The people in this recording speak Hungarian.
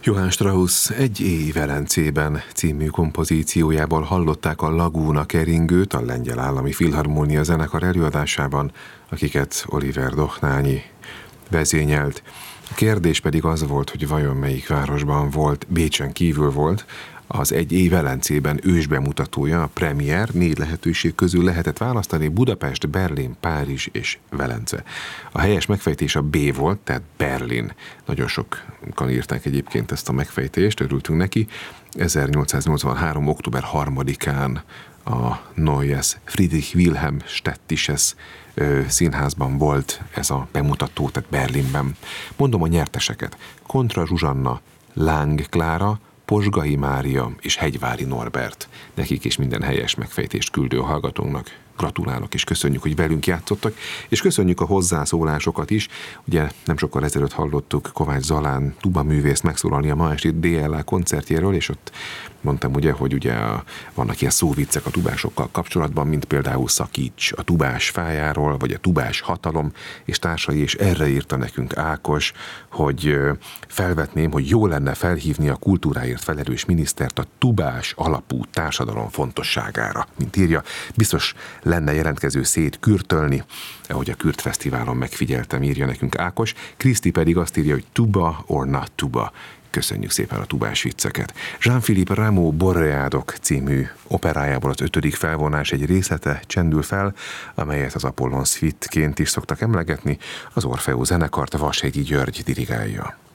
Johann Strauss Egy éj Velencében című kompozíciójából hallották a Lagúna keringőt a Lengyel Állami Filharmónia zenekar előadásában, akiket Oliver Dochnányi vezényelt. A kérdés pedig az volt, hogy vajon melyik városban volt, Bécsen kívül volt, az Egy éj Velencében ősbemutatója, a premier. 4 lehetőség közül lehetett választani: Budapest, Berlin, Párizs és Velence. A helyes megfejtés a B volt, tehát Berlin. Nagyon sokan írták egyébként ezt a megfejtést, örültünk neki. 1883. október 3-án a Neues Friedrich Wilhelm Städtisches színházban volt ez a bemutató, tehát Berlinben. Mondom a nyerteseket: Kontra Zsuzsanna, Láng Klára, Posgai Mária és Hegyvári Norbert. Nekik is minden helyes megfejtést küldő hallgatónknak gratulálok, és köszönjük, hogy velünk játszottak, és köszönjük a hozzászólásokat is. Ugye nem sokkal ezelőtt hallottuk Kovács Zalán tubaművészt megszólalni a ma esti DLA koncertjéről, és ott mondtam ugye, hogy ugye vannak ilyen szóviccek a tubásokkal kapcsolatban, mint például Szakíts a tubás fájáról, vagy a tubás hatalom és társai, és erre írta nekünk Ákos, hogy felvetném, hogy jó lenne felhívni a kultúráért felelős minisztert a tubás alapú társadalom fontosságára, mint írja. Biztos lenne jelentkező szét kürtölni, ahogy a Kürt Fesztiválon megfigyeltem, írja nekünk Ákos. Kriszti pedig azt írja, hogy tuba or not tuba. Köszönjük szépen a tubás vicceket. Jean-Philippe Rameau Boreádok című operájából az 5. felvonás egy részlete csendül fel, amelyet az Apollon Suite-ként is szoktak emlegetni, az Orfeó zenekart Vashegyi György dirigálja.